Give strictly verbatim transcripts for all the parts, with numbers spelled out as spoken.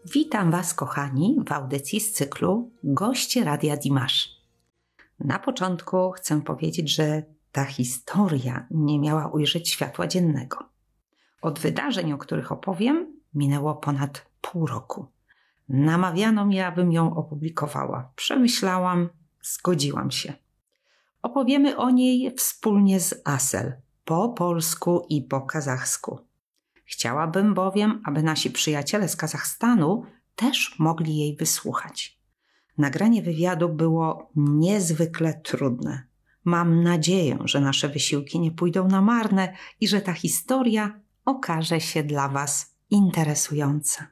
Witam Was, kochani, w audycji z cyklu Goście Radia Dimash. Na początku chcę powiedzieć, że ta historia nie miała ujrzeć światła dziennego. Od wydarzeń, o których opowiem, minęło ponad pół roku. Namawiano mnie, abym ją opublikowała. Przemyślałam, zgodziłam się. Opowiemy o niej wspólnie z Asel, po polsku i po kazachsku. Chciałabym bowiem, aby nasi przyjaciele z Kazachstanu też mogli jej wysłuchać. Nagranie wywiadu było niezwykle trudne. Mam nadzieję, że nasze wysiłki nie pójdą na marne i że ta historia okaże się dla Was interesująca.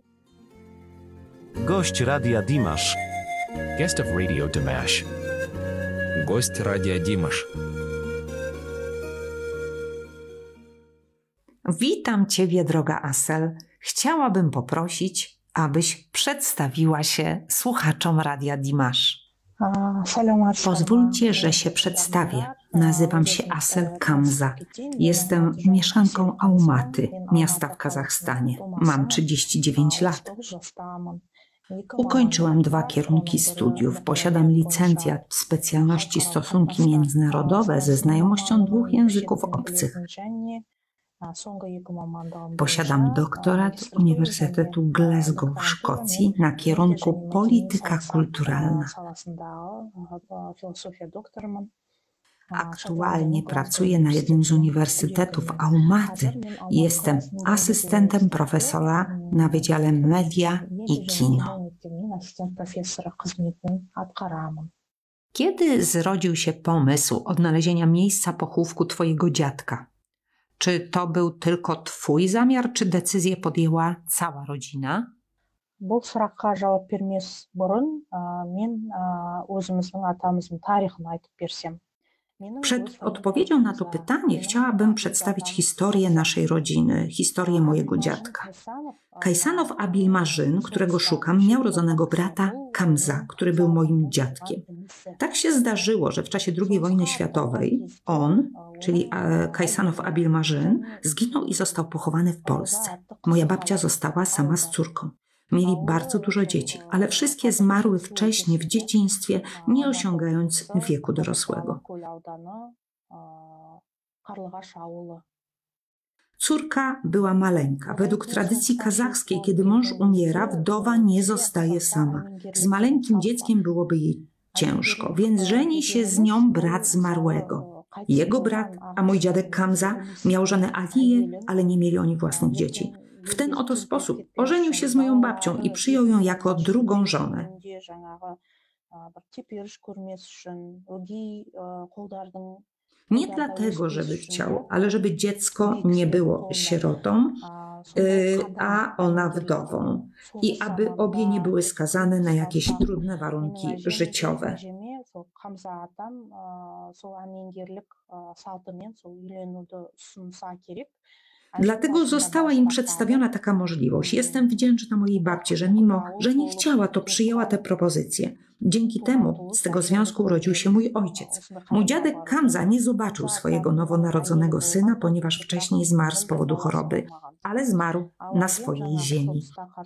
Gość Radia Dimash. Guest of Radio Dimash. Гость Радио Димаш. Witam Ciebie, droga Asel. Chciałabym poprosić, abyś przedstawiła się słuchaczom Radia Dimash. Pozwólcie, że się przedstawię. Nazywam się Asel Kamza. Jestem mieszanką Almaty, miasta w Kazachstanie. Mam trzydzieści dziewięć lat. Ukończyłam dwa kierunki studiów. Posiadam licencjat w specjalności stosunki międzynarodowe ze znajomością dwóch języków obcych. Posiadam doktorat Uniwersytetu Glasgow w Szkocji na kierunku polityka kulturalna. Aktualnie pracuję na jednym z uniwersytetów Almaty i jestem asystentem profesora na Wydziale Media i Kino. Kiedy zrodził się pomysł odnalezienia miejsca pochówku Twojego dziadka? Czy to był tylko Twój zamiar, czy decyzję podjęła cała rodzina? Бұл сұраққа жауап бермес бұрын мен өзіміздің атамыздың тарихын айтып берсем. Przed odpowiedzią na to pytanie chciałabym przedstawić historię naszej rodziny, historię mojego dziadka. Kaysanow Abilmarzyn, którego szukam, miał rodzonego brata Kamza, który był moim dziadkiem. Tak się zdarzyło, że w czasie drugiej wojny światowej on, czyli Kaysanow Abilmarzyn, zginął i został pochowany w Polsce. Moja babcia została sama z córką. Mieli bardzo dużo dzieci, ale wszystkie zmarły wcześnie w dzieciństwie, nie osiągając wieku dorosłego. Córka była maleńka. Według tradycji kazachskiej, kiedy mąż umiera, wdowa nie zostaje sama. Z maleńkim dzieckiem byłoby jej ciężko, więc żeni się z nią brat zmarłego. Jego brat, a mój dziadek Kamza, miał żonę Aliję, ale nie mieli oni własnych dzieci. W ten oto sposób ożenił się z moją babcią i przyjął ją jako drugą żonę. Nie dlatego, żeby chciał, ale żeby dziecko nie było sierotą, a ona wdową i aby obie nie były skazane na jakieś trudne warunki życiowe. Dlatego została im przedstawiona taka możliwość. Jestem wdzięczna mojej babci, że mimo, że nie chciała, to przyjęła tę propozycję. Dzięki temu z tego związku urodził się mój ojciec. Mój dziadek Kamza nie zobaczył swojego nowonarodzonego syna, ponieważ wcześniej zmarł z powodu choroby, ale zmarł na swojej ziemi.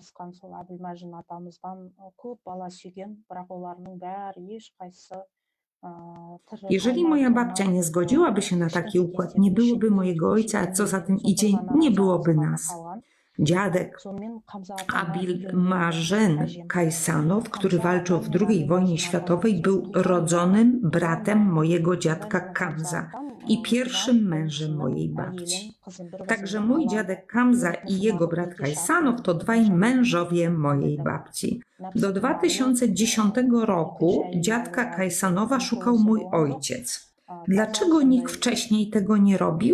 Jeżeli moja babcia nie zgodziłaby się na taki układ, nie byłoby mojego ojca, a co za tym idzie, nie byłoby nas. Dziadek Abilmarzyn Kaysanow, który walczył w drugiej wojnie światowej, był rodzonym bratem mojego dziadka Kamza i pierwszym mężem mojej babci. Także mój dziadek Kamza i jego brat Kaysanow to dwaj mężowie mojej babci. Do dwa tysiące dziesiątego roku dziadka Kaysanowa szukał mój ojciec. Dlaczego nikt wcześniej tego nie robił?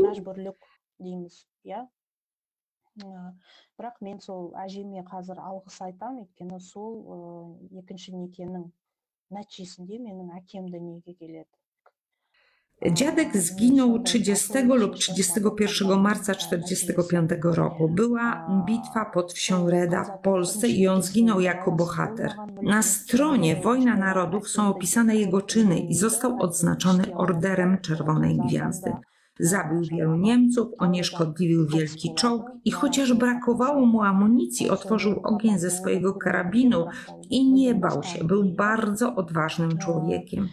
Бірақ мен сол әжеме қазір алғыс айтамын, өйткені сол екінші некенің нәтижесінде менің әкем дүниеге келеді. Dziadek zginął trzydziestego lub trzydziestego pierwszego marca tysiąc dziewięćset czterdziestego piątego roku. Była bitwa pod wsią Reda w Polsce i on zginął jako bohater. Na stronie Wojna Narodów są opisane jego czyny i został odznaczony Orderem Czerwonej Gwiazdy. Zabił wielu Niemców, unieszkodliwił wielki czołg i chociaż brakowało mu amunicji, otworzył ogień ze swojego karabinu i nie bał się. Był bardzo odważnym człowiekiem.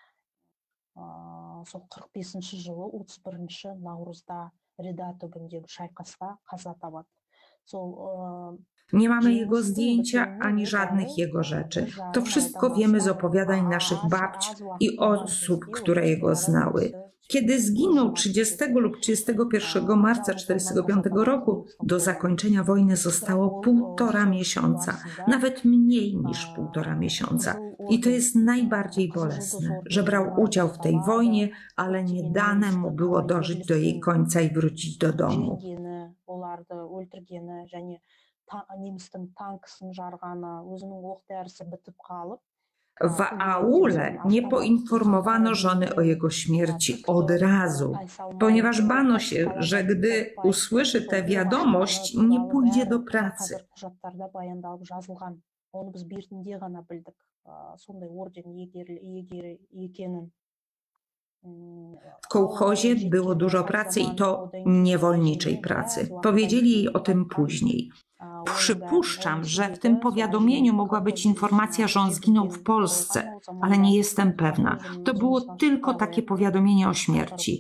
Сол қырық бесінші жылы отыз бірінші наурызда Реда түбіндегі шайқаста қаза табады. Сол Nie mamy jego zdjęcia ani żadnych jego rzeczy. To wszystko wiemy z opowiadań naszych babć i osób, które jego znały. Kiedy zginął trzydziestego lub trzydziestego pierwszego marca tysiąc dziewięćset czterdziestego piątego roku, do zakończenia wojny zostało półtora miesiąca, nawet mniej niż półtora miesiąca. I to jest najbardziej bolesne, że brał udział w tej wojnie, ale nie dane mu było dożyć do jej końca i wrócić do domu. немістің танкісін жарғаны, өзінің оқ-дәрісі бітіп қалып, W aule nie poinformowano żony o jego śmierci od razu, ponieważ bano się, że gdy usłyszy tę wiadomość, nie pójdzie do pracy. Оны біз бертінде ғана білдік, сондай орден иегері екенін. W kołchozie było dużo pracy i to niewolniczej pracy. Powiedzieli jej o tym później. Przypuszczam, że w tym powiadomieniu mogła być informacja, że on zginął w Polsce, ale nie jestem pewna. To było tylko takie powiadomienie o śmierci.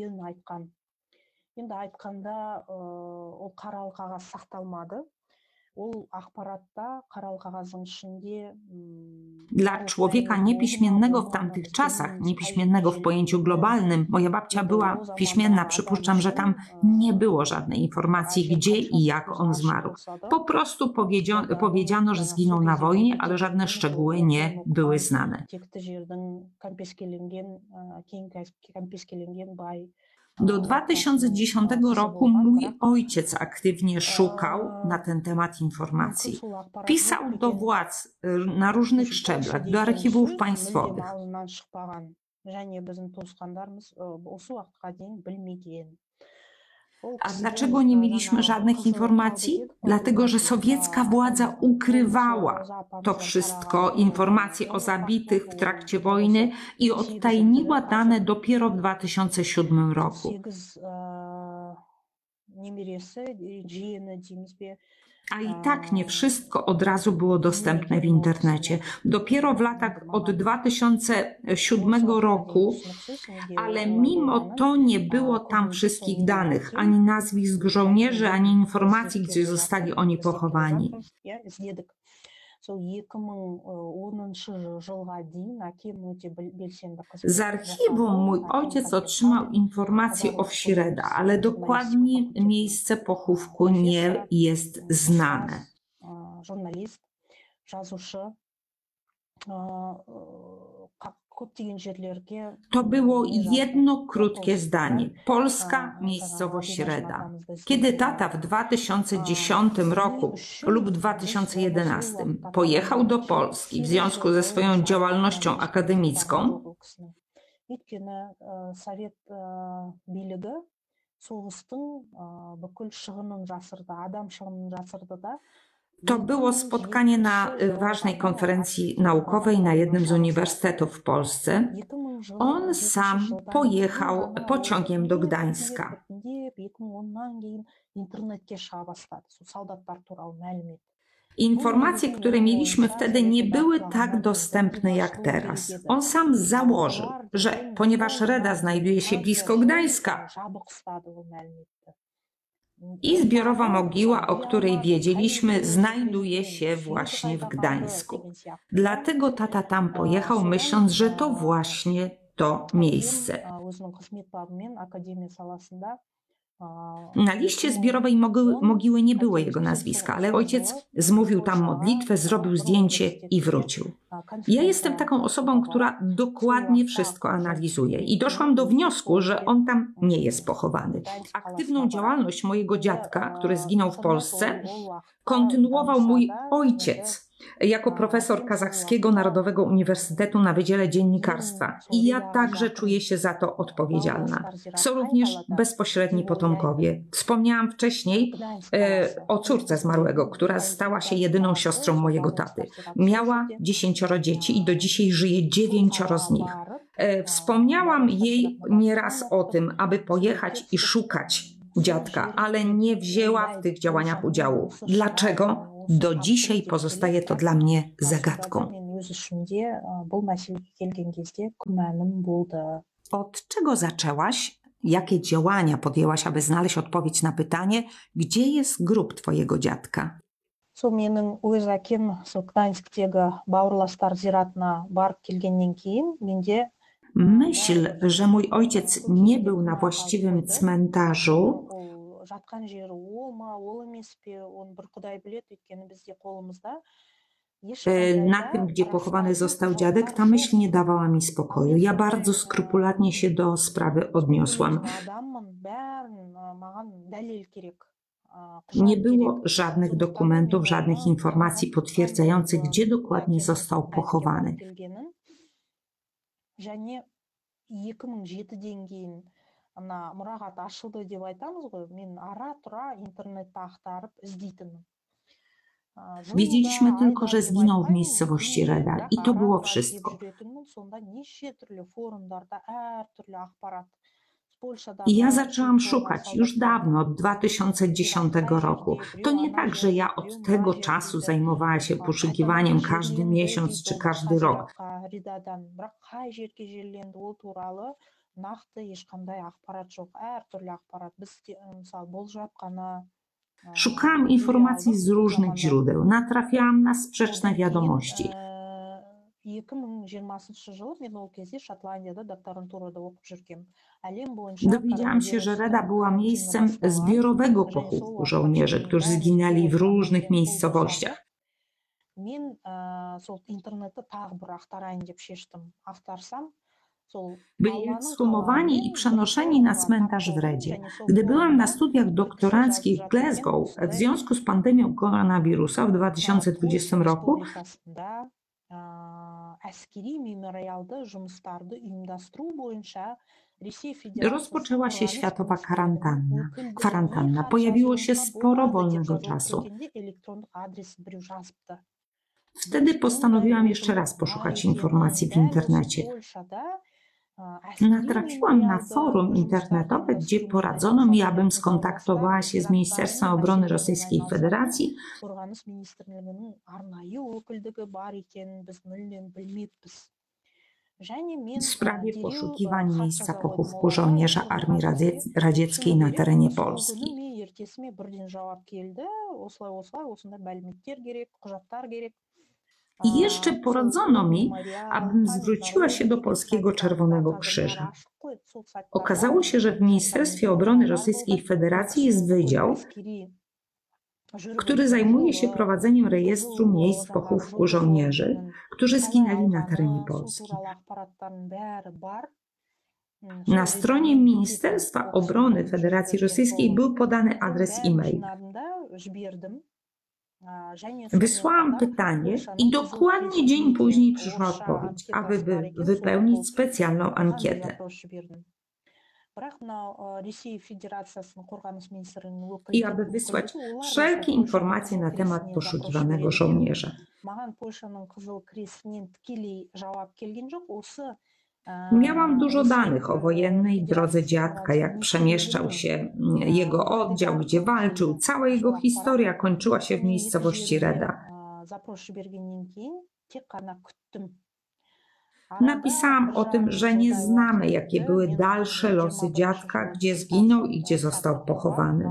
Енді айтқанда, ол қаралы қағаз сақталмады. Ол ақпаратта қаралы қағаздың ішінде Dla człowieka niepiśmiennego w tamtych czasach, niepiśmiennego w pojęciu globalnym, moja babcia była piśmienna, przypuszczam, że tam nie było żadnej informacji, gdzie i jak on zmarł. Po prostu powiedziano, powiedziano, że zginął na wojnie, ale żadne szczegóły nie były znane. Do dwa tysiące dziesiątego roku mój ojciec aktywnie szukał na ten temat informacji. Pisał do władz na różnych szczeblach, do archiwów państwowych. A dlaczego nie mieliśmy żadnych informacji? Dlatego, że sowiecka władza ukrywała to wszystko, informacje o zabitych w trakcie wojny i odtajniła dane dopiero w dwa tysiące siódmym roku. A i tak nie wszystko od razu było dostępne w internecie. Dopiero w latach od dwa tysiące siódmego roku, ale mimo to nie było tam wszystkich danych, ani nazwisk żołnierzy, ani informacji, gdzie zostali oni pochowani. Z archiwum mój ojciec otrzymał informacje o wsi Reda, ale dokładnie miejsce pochówku nie jest znane. To było jedno krótkie zdanie. Polska, miejscowość Reda. Kiedy tata w dwa tysiące dziesiątym roku lub dwa tysiące jedenastym pojechał do Polski w związku ze swoją działalnością akademicką, to było spotkanie na ważnej konferencji naukowej na jednym z uniwersytetów w Polsce. On sam pojechał pociągiem do Gdańska. Informacje, które mieliśmy wtedy, nie były tak dostępne jak teraz. On sam założył, że ponieważ Reda znajduje się blisko Gdańska, i zbiorowa mogiła, o której wiedzieliśmy, znajduje się właśnie w Gdańsku. Dlatego tata tam pojechał, myśląc, że to właśnie to miejsce. Na liście zbiorowej mogiły, mogiły nie było jego nazwiska, ale ojciec zmówił tam modlitwę, zrobił zdjęcie i wrócił. Ja jestem taką osobą, która dokładnie wszystko analizuje i doszłam do wniosku, że on tam nie jest pochowany. Aktywną działalność mojego dziadka, który zginął w Polsce, kontynuował mój ojciec. jako profesor Kazachskiego Narodowego Uniwersytetu na Wydziale Dziennikarstwa i ja także czuję się za to odpowiedzialna. Są również bezpośredni potomkowie. Wspomniałam wcześniej e, o córce zmarłego, która stała się jedyną siostrą mojego taty. Miała dziesięcioro dzieci i do dzisiaj żyje dziewięcioro z nich. E, wspomniałam jej nieraz o tym, aby pojechać i szukać dziadka, ale nie wzięła w tych działaniach udziału. Dlaczego? Do dzisiaj pozostaje to dla mnie zagadką. Od czego zaczęłaś? Jakie działania podjęłaś, aby znaleźć odpowiedź na pytanie, gdzie jest grób twojego dziadka? Сол менің өз әкем сол Гданьсктегі бауырластар зиратына барып келгеннен кейін менде Myśl, że mój ojciec nie był na właściwym cmentarzu, жатқан жері ол ма ол емес пе оны бір Құдай біледі, өйткені бізде қолымызда na tym, gdzie pochowany został dziadek, ta myśl nie dawała mi spokoju. Ja bardzo skrupulatnie się do sprawy odniosłam. Nie było żadnych dokumentów, żadnych informacji potwierdzających, gdzie dokładnie został pochowany. және екі мың жетіден кейін ана мұрағат ашылды деп айтамыз ғой, мен ара тұра интернетте ақтарып іздейтінмін. Wiedzieliśmy tylko, że zginął w miejscowości Reda i to było wszystko. Сонда неше түрлі форумдарда әртүрлі ақпарат. I ja zaczęłam szukać już dawno, od dwa tysiące dziesiątego roku. To nie tak, że ja od tego czasu zajmowała się poszukiwaniem każdy miesiąc czy każdy rok. Szukałam informacji z różnych źródeł, natrafiałam na sprzeczne wiadomości. екі мың жиырмасыншы жылы мен ол кезде Шотландияда докторантурада оқып жүргем. Dowiedziałam się, że Reda była miejscem zbiorowego pochówku żołnierzy, którzy zginęli w różnych miejscowościach. Мен сол интернетте тағы бір ақтарайын деп шештім. Ақтарсам, byli ekshumowani i przenoszeni na cmentarz w Redzie. Gdy byłam na studiach doktoranckich w Glasgow w związku z pandemią koronawirusa w dwa tysiące dwudziestym roku, әскери мемориалды жұмыстарды ұйымдастыру бойынша rozpoczęła się światowa kwarantanna. kwarantanna. Pojawiło się sporo wolnego czasu. Wtedy postanowiłam jeszcze raz poszukać informacji w internecie. Natrafiłam na forum internetowe, gdzie poradzono mi, abym skontaktowała się z Ministerstwem Obrony Rosyjskiej Federacji w sprawie poszukiwań miejsca pochówku żołnierza Armii Radzieckiej na terenie Polski. I jeszcze poradzono mi, abym zwróciła się do Polskiego Czerwonego Krzyża. Okazało się, że w Ministerstwie Obrony Rosyjskiej Federacji jest wydział, który zajmuje się prowadzeniem rejestru miejsc pochówku żołnierzy, którzy zginęli na terenie Polski. Na stronie Ministerstwa Obrony Federacji Rosyjskiej był podany adres e-mail. Wysłałam pytanie i dokładnie dzień później przyszła odpowiedź, aby wypełnić specjalną ankietę. I aby wysłać wszelkie informacje na temat poszukiwanego żołnierza. Miałam dużo danych o wojennej drodze dziadka, jak przemieszczał się jego oddział, gdzie walczył. Cała jego historia kończyła się w miejscowości Reda. Napisałam o tym, że nie znamy, jakie były dalsze losy dziadka, gdzie zginął i gdzie został pochowany.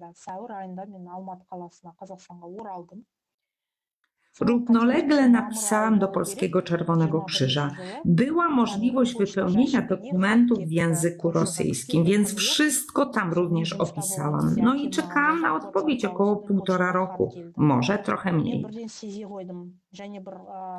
Równolegle napisałam do Polskiego Czerwonego Krzyża. Była możliwość wypełnienia dokumentów w języku rosyjskim, więc wszystko tam również opisałam. No i czekałam na odpowiedź około półtora roku, może trochę mniej.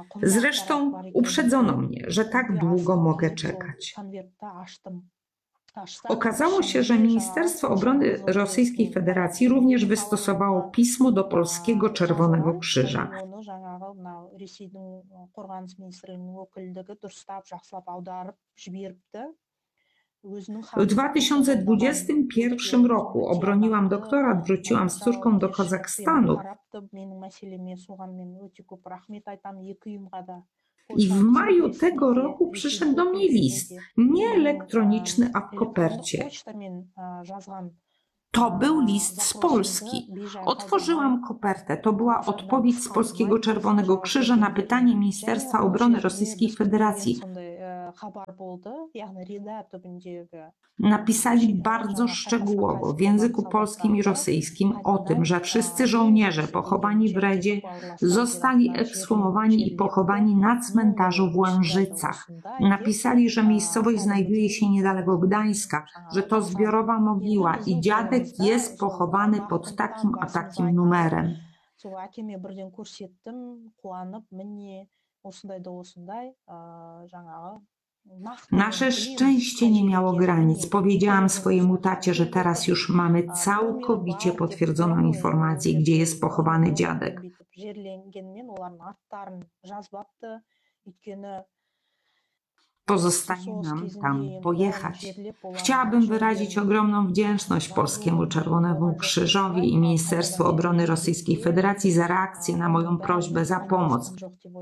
Zresztą uprzedzono mnie, że tak długo mogę czekać. Okazało się, że Ministerstwo Obrony Rosyjskiej Federacji również wystosowało pismo do Polskiego Czerwonego Krzyża. Оны жаңағы мынау Ресейдің ы, қорғаныс министрлігінің өкілдігі дұрыстап жақсылап аударып жіберіпті. Өзінің W dwa tysiące dwudziestym pierwszym roku obroniłam doktorat, wróciłam z córką do Kazachstanu қарапты менің мәселеме соған мен өте көп рахмет айтамын екі ұйымға да. i w maju tego roku przyszedł do mnie list, nie elektroniczny, a w kopercie. Почтамен ы, жазған To był list z Polski. Otworzyłam kopertę. To była odpowiedź z Polskiego Czerwonego Krzyża na pytanie Ministerstwa Obrony Rosyjskiej Federacji. сондай ы, хабар болды, яғни реда түбіндегі Napisali bardzo szczegółowo w języku polskim i rosyjskim o tym, że wszyscy żołnierze pochowani w Redzie zostali ekshumowani i pochowani na cmentarzu w Łężycach. Napisali, że miejscowość znajduje się niedaleko Gdańska, że to zbiorowa mogiła i dziadek jest pochowany pod takim a takim numerem. сол әкеме бірден көрсеттім, қуанып, міне осындай да осындай ы, жаңағы нақты Nasze szczęście nie miało granic. Powiedziałam swojemu tacie, że teraz już mamy całkowicie potwierdzoną informację, gdzie jest pochowany dziadek. жерленгенмен олардың аттарын жазбапты, өйткені Pozostaje nam tam pojechać. Chciałabym wyrazić ogromną wdzięczność Polskiemu Czerwonemu Krzyżowi i Ministerstwu Obrony Rosyjskiej Federacji za reakcję na moją prośbę, za pomoc.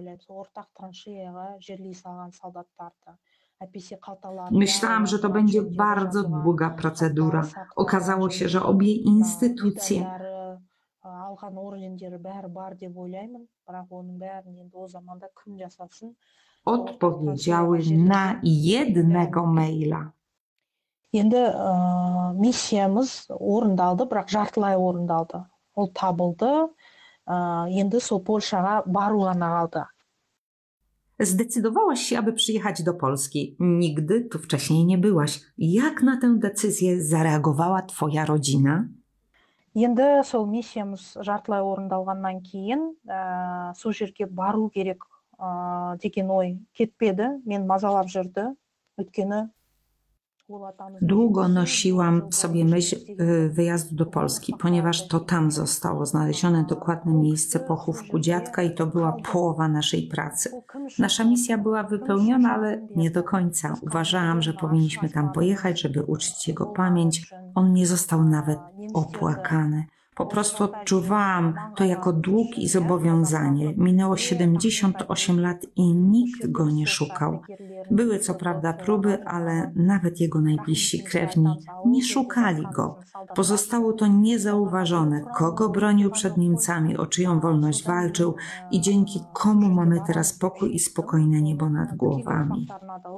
Myślałam, że to będzie bardzo długa procedura. Okazało się, że obie instytucje алған ордендері бәрі бар деп ойлаймын, бірақ оның бәрін енді о заманда кім жасасын. odpowiedziały na jednego maila. Енді ы, миссиямыз орындалды, бірақ жартылай орындалды. Ол табылды. ы, Енді сол Польшаға бару ғана қалды. Zdecydowałaś się, aby przyjechać do Polski. Nigdy tu wcześniej nie byłaś. Jak na tę decyzję zareagowała twoja rodzina? Енді сол миссиямыз жартылай орындалғаннан кейін ы, сол жерге бару керек ы, деген ой кетпеді. Мен мазалап жүрді. Өйткені ол атамыз Długo nosiłam w sobie myśl y, wyjazdu do Polski, ponieważ to tam zostało znalezione dokładne miejsce pochówku dziadka i to była połowa naszej pracy. Nasza misja była wypełniona, ale nie do końca. Uważałam, że powinniśmy tam pojechać, żeby uczcić jego pamięć. On nie został nawet opłakany. Po prostu odczuwałam to jako dług i zobowiązanie. Minęło siedemdziesiąt osiem lat i nikt go nie szukał. Były co prawda próby, ale nawet jego najbliżsi krewni nie szukali go. Pozostało to niezauważone, kogo bronił przed Niemcami, o czyją wolność walczył i dzięki komu mamy teraz pokój i spokojne niebo nad głowami.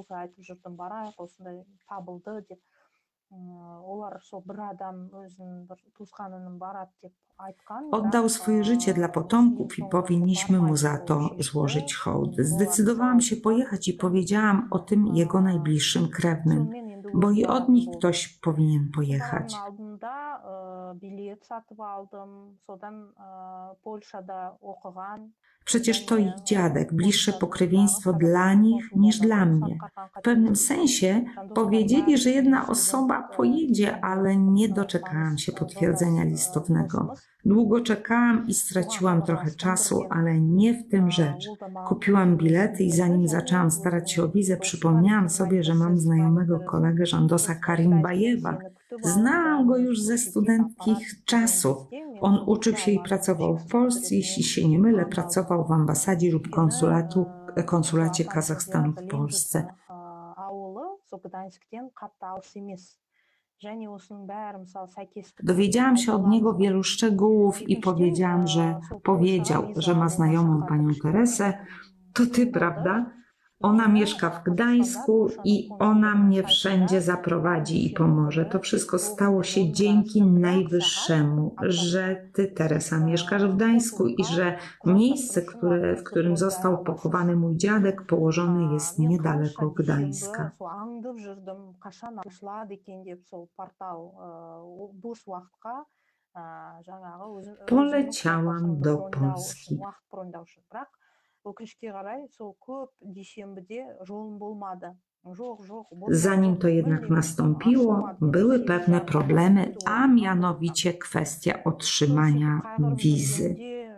Олар сол бір адам өзінің бір туысқанының барады деп айтқан. Oddał swoje życie dla potomków i powinniśmy mu za to złożyć hołd. Zdecydowałam się pojechać i powiedziałam o tym jego najbliższym krewnym, bo i od nich ktoś powinien pojechać. алдында ы, билет сатып алдым, содан ы, Польшада оқыған. Przecież to ich dziadek, bliższe pokrewieństwo dla nich niż dla mnie. W pewnym sensie powiedzieli, że jedna osoba pojedzie, ale nie doczekałam się potwierdzenia listownego. Długo czekałam i straciłam trochę czasu, ale nie w tym rzecz. Kupiłam bilety i zanim zaczęłam starać się o wizę, przypomniałam sobie, że mam znajomego kolegę Żandosa Karimbajewa. Znałam go już ze studenckich czasów. On uczył się i pracował w Polsce, jeśli się nie mylę, pracował w ambasadzie lub konsulatu, konsulacie Kazachstanu w Polsce. Ауылы сол Гданьсктен қатты алыс емес. Және осының бәрі мысалы сәйкестік. Dowiedziałam się od niego wielu szczegółów i powiedziałam, że powiedział, że ma znajomą panią Teresę. To ty, prawda? Ona mieszka w Gdańsku i ona mnie wszędzie zaprowadzi i pomoże. To wszystko stało się dzięki Najwyższemu, że ty, Teresa, mieszkasz w Gdańsku i że miejsce, które, w którym został pochowany mój dziadek, położone jest niedaleko Gdańska. Сол аңдып жүрдім, қашан ашылады екен деп сол портал ы, бос уақытқа ы, жаңағы өзім Poleciałam do Polski. уақыт брондау үшін. Бірақ өкінішке қарай сол көп дүйсенбіде жолым болмады. Zanim to jednak nastąpiło, były pewne problemy, a mianowicie kwestia otrzymania wizy.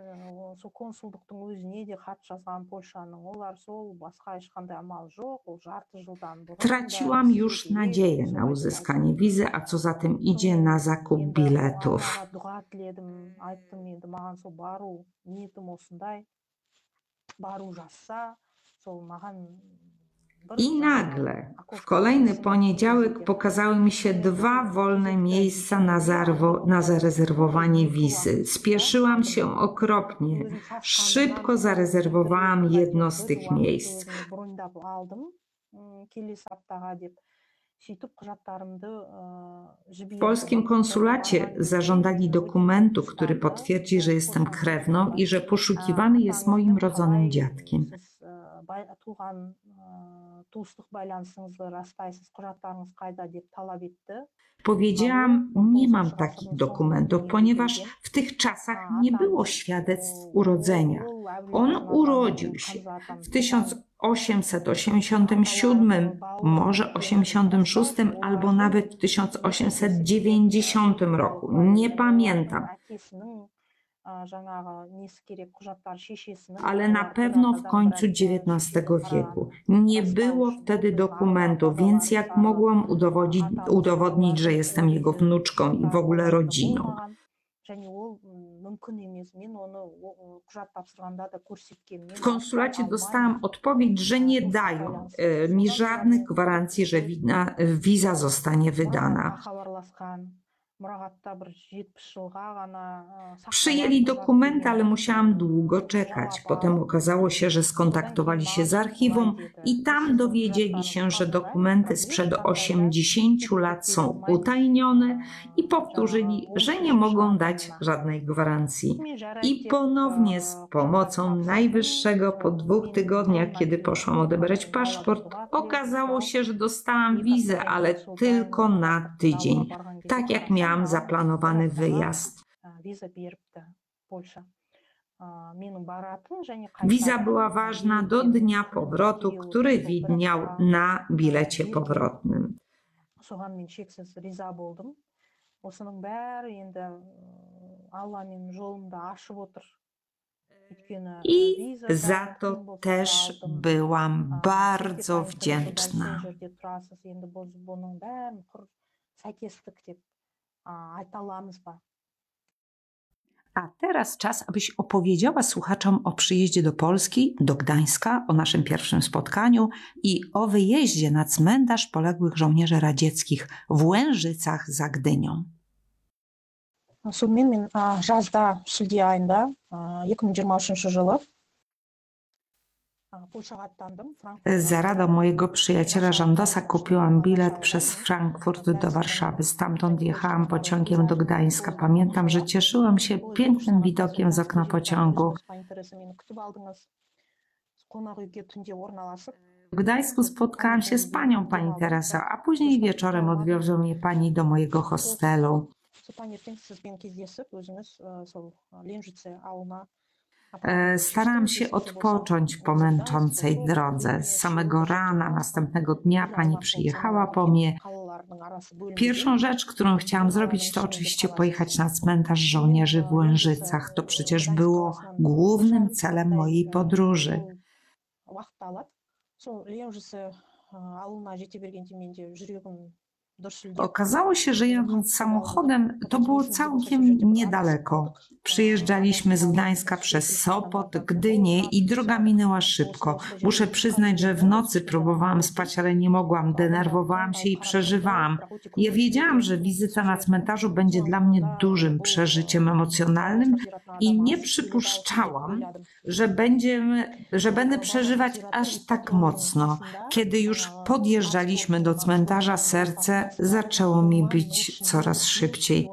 Traciłam już nadzieję na uzyskanie wizy, a co za tym idzie, na zakup biletów. I nagle w kolejny poniedziałek pokazały mi się dwa wolne miejsca na, zarwo, na zarezerwowanie wizy. Spieszyłam się okropnie. Szybko zarezerwowałam jedno z tych miejsc. W polskim konsulacie zażądali dokumentu, który potwierdzi, że jestem krewną i że poszukiwany jest moim rodzonym dziadkiem. Powiedziałam, nie mam takich dokumentów, ponieważ w tych czasach nie było świadectw urodzenia. On urodził się w tysiąc osiemset osiemdziesiątym siódmym, może osiemdziesiątym szóstym albo nawet w tysiąc osiemset dziewięćdziesiątym roku. Nie pamiętam. Ale na pewno w końcu dziewiętnastego wieku. Nie było wtedy dokumentów, więc jak mogłam udowodnić, udowodnić, że jestem jego wnuczką i w ogóle rodziną? W konsulacie dostałam odpowiedź, że nie dają e, mi żadnych gwarancji, że wina, wiza zostanie wydana. Przyjęli dokumenty, ale musiałam długo czekać. Potem okazało się, że skontaktowali się z archiwum i tam dowiedzieli się, że dokumenty sprzed osiemdziesięciu lat są utajnione i powtórzyli, że nie mogą dać żadnej gwarancji. I ponownie z pomocą Najwyższego po dwóch tygodniach, kiedy poszłam odebrać paszport, okazało się, że dostałam wizę, ale tylko na tydzień. Tak jak miałam zaplanowany wyjazd. Wiza była ważna do dnia powrotu, który widniał na bilecie powrotnym. I za to też byłam bardzo wdzięczna. A teraz czas, abyś opowiedziała słuchaczom o przyjeździe do Polski, do Gdańska, o naszym pierwszym spotkaniu i o wyjeździe na cmentarz poległych żołnierzy radzieckich w Łężycach za Gdynią. Сонымен мен жазда шілде айында екі мың жиырма үшінші жылы Za radą mojego przyjaciela Żandosa kupiłam bilet przez Frankfurt do Warszawy. Stamtąd jechałam pociągiem do Gdańska. Pamiętam, że cieszyłam się pięknym widokiem z okna pociągu. W Gdańsku spotkałam się z panią, pani Teresą, a później wieczorem odwiozła mnie pani do mojego hostelu. Starałam się odpocząć po męczącej drodze. Z samego rana następnego dnia pani przyjechała po mnie. Pierwszą rzecz, którą chciałam zrobić, to oczywiście pojechać na cmentarz żołnierzy w Łężycach. To przecież było głównym celem mojej podróży. Okazało się, że jadąc samochodem, to było całkiem niedaleko. Przyjeżdżaliśmy z Gdańska przez Sopot, Gdynię i droga minęła szybko. Muszę przyznać, że w nocy próbowałam spać, ale nie mogłam. Denerwowałam się i przeżywałam. Ja wiedziałam, że wizyta na cmentarzu będzie dla mnie dużym przeżyciem emocjonalnym i nie przypuszczałam, że, będziemy, że będę przeżywać aż tak mocno. Kiedy już podjeżdżaliśmy do cmentarza, serce zaczęło mi bić coraz szybciej.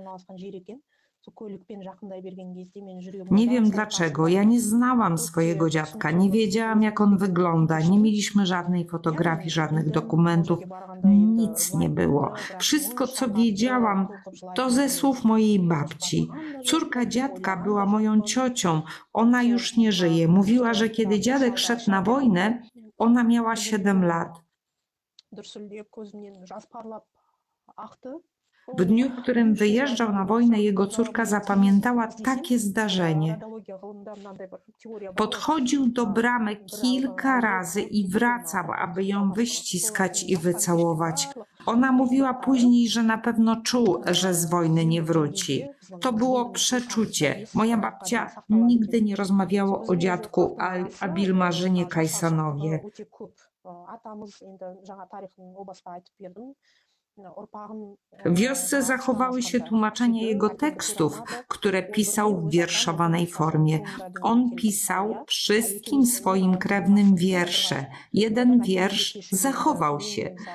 Nie wiem dlaczego. Ja nie znałam swojego dziadka, nie wiedziałam, jak on wygląda, nie mieliśmy żadnej fotografii, żadnych dokumentów, nic nie było. Wszystko, co wiedziałam, to ze słów mojej babci. Córka dziadka była moją ciocią, ona już nie żyje. Mówiła, że kiedy dziadek szedł na wojnę, ona miała siedem lat. W dniu, w którym wyjeżdżał na wojnę, jego córka zapamiętała takie zdarzenie. Podchodził do bramy kilka razy i wracał, aby ją wyściskać i wycałować. Ona mówiła później, że na pewno czuł, że z wojny nie wróci. To było przeczucie. Moja babcia nigdy nie rozmawiała o dziadku Abilmarzynie Kajsanowie. W wiosce zachowały się tłumaczenia jego tekstów, które pisał w wierszowanej formie. On pisał wszystkim swoim krewnym wiersze. Jeden wiersz zachował się.